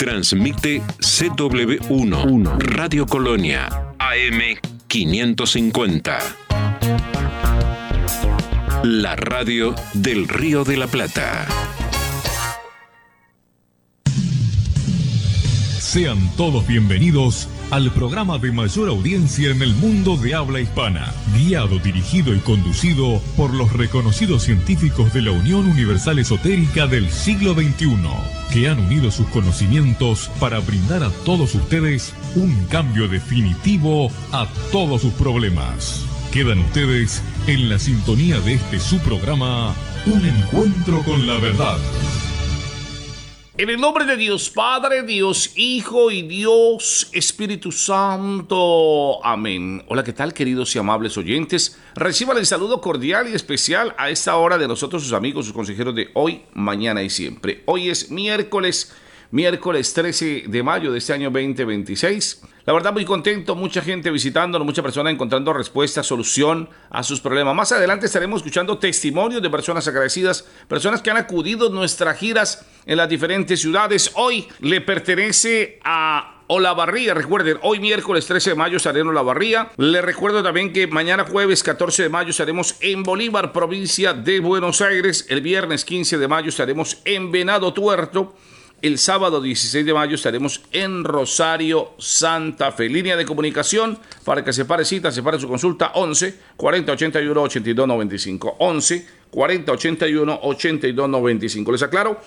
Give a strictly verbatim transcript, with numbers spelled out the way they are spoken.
Transmite C W uno, Radio Colonia, A M quinientos cincuenta. La radio del Río de la Plata. Sean todos bienvenidos al programa de mayor audiencia en el mundo de habla hispana, guiado, dirigido y conducido por los reconocidos científicos de la Unión Universal Esotérica del siglo veintiuno, que han unido sus conocimientos para brindar a todos ustedes un cambio definitivo a todos sus problemas. Quedan ustedes en la sintonía de este su programa, Un Encuentro con la Verdad. En el nombre de Dios Padre, Dios Hijo y Dios Espíritu Santo. Amén. Hola, ¿qué tal, queridos y amables oyentes? Reciban el saludo cordial y especial a esta hora de nosotros, sus amigos, sus consejeros de hoy, mañana y siempre. Hoy es miércoles, miércoles trece de mayo de este año veinte veintiséis. La verdad, muy contento, mucha gente visitándonos, muchas personas encontrando respuesta, solución a sus problemas. Más adelante estaremos escuchando testimonios de personas agradecidas, personas que han acudido a nuestras giras en las diferentes ciudades. Hoy le pertenece a Olavarría. Recuerden, hoy miércoles trece de mayo estaré en Olavarría. Les recuerdo también que mañana jueves catorce de mayo estaremos en Bolívar, provincia de Buenos Aires. El viernes quince de mayo estaremos en Venado Tuerto. El sábado dieciséis de mayo estaremos en Rosario, Santa Fe. Línea de comunicación para que separe cita, separe su consulta, once, cuarenta, ochenta y uno, ochenta y dos, noventa y cinco. once, cuarenta, ochenta y uno, ochenta y dos, noventa y cinco. Les aclaro